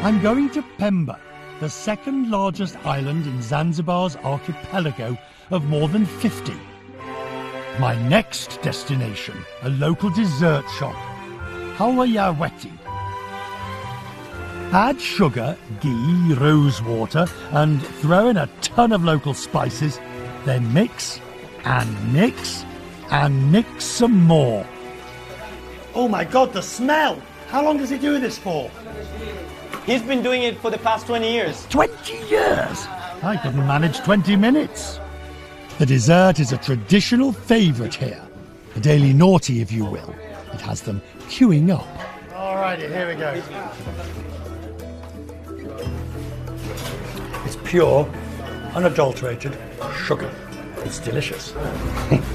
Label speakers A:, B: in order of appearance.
A: I'm going to Pemba, the second largest island in Zanzibar's archipelago of more than 50. My next destination, a local dessert shop, Hawayaweti. Add sugar, ghee, rose water, and throw in a ton of local spices, then mix and mix and mix some more. Oh my God, the smell! How long does he do this for?
B: He's been doing it for the past 20 years.
A: 20 years? I couldn't manage 20 minutes. The dessert is a traditional favourite here. A daily naughty, if you will. It has them queuing up. All righty, here we go. It's pure, unadulterated sugar. It's delicious.